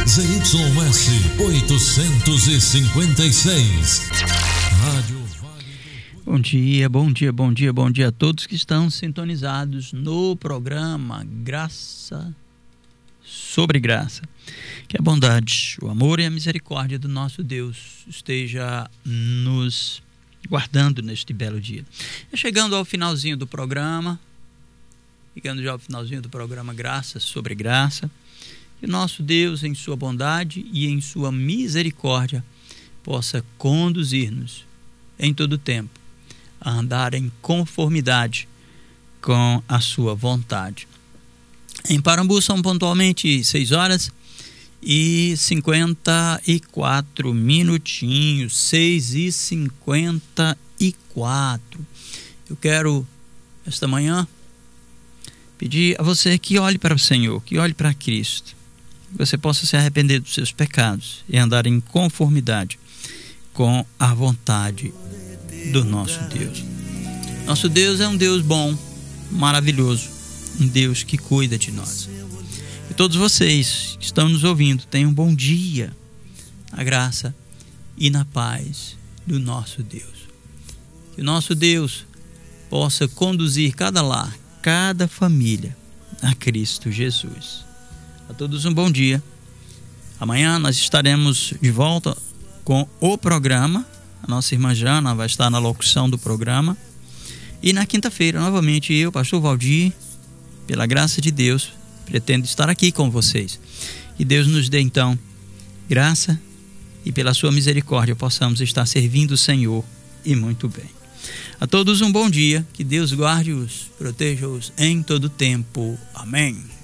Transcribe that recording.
ZYS 856. Rádio Bom dia, bom dia, bom dia, bom dia a todos que estão sintonizados no programa Graça sobre Graça. Que a bondade, o amor e a misericórdia do nosso Deus esteja nos guardando neste belo dia. Chegando ao finalzinho do programa, Graça sobre Graça, que o nosso Deus, em sua bondade e em sua misericórdia, possa conduzir-nos em todo o tempo a andar em conformidade com a sua vontade. Em Parambu são pontualmente 6h54 minutinhos, 6h54. Eu quero, esta manhã, pedir a você que olhe para o Senhor, que olhe para Cristo, que você possa se arrepender dos seus pecados e andar em conformidade com a vontade do nosso Deus. Nosso Deus é um Deus bom, maravilhoso, um Deus que cuida de nós. E todos vocês que estão nos ouvindo, tenham um bom dia, na graça e na paz do nosso Deus. Que o nosso Deus possa conduzir cada lar, cada família a Cristo Jesus. A todos um bom dia. Amanhã nós estaremos de volta com o programa. A nossa irmã Jana vai estar na locução do programa. E na quinta-feira, novamente, eu, pastor Valdir, pela graça de Deus, pretendo estar aqui com vocês. Que Deus nos dê, então, graça e pela sua misericórdia possamos estar servindo o Senhor e muito bem. A todos um bom dia. Que Deus guarde-os, proteja-os em todo tempo. Amém.